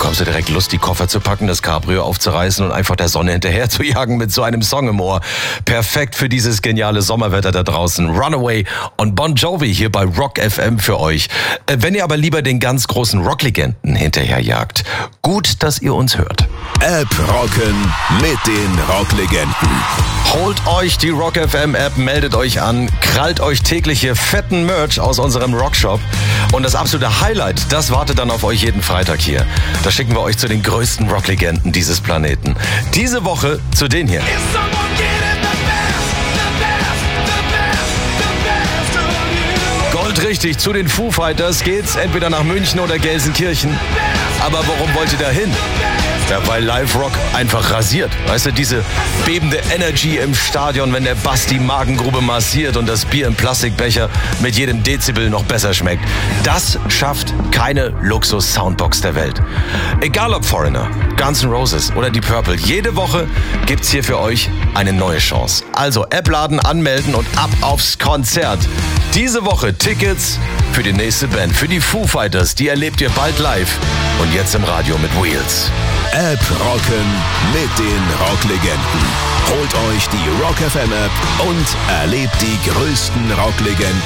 bekommst du direkt Lust, die Koffer zu packen, das Cabrio aufzureißen und einfach der Sonne hinterher zu jagen mit so einem Song im Ohr. Perfekt für dieses geniale Sommerwetter da draußen. Runaway und Bon Jovi hier bei Rock FM für euch. Wenn ihr aber lieber den ganz großen Rocklegenden hinterherjagt, gut, dass ihr uns hört. App rocken mit den Rocklegenden. Holt euch die Rock FM App, meldet euch an, krallt euch tägliche fetten Merch aus unserem Rockshop. Und das absolute Highlight, das wartet dann auf euch jeden Freitag hier. Da schicken wir euch zu den größten Rocklegenden dieses Planeten. Diese Woche zu denen hier. Goldrichtig, zu den Foo Fighters geht's entweder nach München oder Gelsenkirchen. Aber warum wollt ihr da hin? Ja, weil Live-Rock einfach rasiert. Weißt du, diese bebende Energy im Stadion, wenn der Bass die Magengrube massiert und das Bier im Plastikbecher mit jedem Dezibel noch besser schmeckt. Das schafft keine Luxus-Soundbox der Welt. Egal ob Foreigner, Guns N' Roses oder Deep Purple, jede Woche gibt's hier für euch eine neue Chance. Also App laden, anmelden und ab aufs Konzert. Diese Woche Tickets für die nächste Band, für die Foo Fighters, die erlebt ihr bald live und jetzt im Radio mit Wheels. App rocken mit den Rocklegenden. Holt euch die Rock FM App und erlebt die größten Rocklegenden